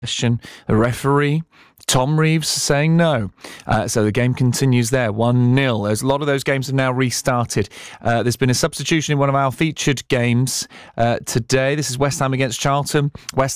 question. The referee, Tom Reeves, saying no. So the game continues there, 1-0. There's a lot of those games have now restarted. There's been a substitution in one of our featured games today. This is West Ham against Charlton. West